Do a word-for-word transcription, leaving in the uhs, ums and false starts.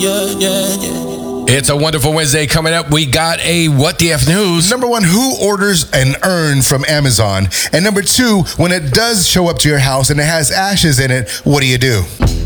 Yeah, yeah, yeah. It's a wonderful Wednesday coming up. We got a What the F News. Number one, who orders an urn from Amazon? And number two, when it does show up to your house and it has ashes in it, what do you do?